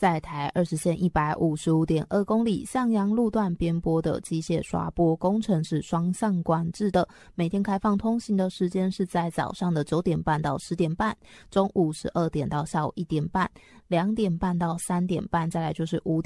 在台20线 155.2 公里向阳路段边拨的机械刷拨工程是双向管制的，每天开放通行的时间是在早上的9点半到10点半，中午12点到下午1点半，2点半到3点半，再来就是5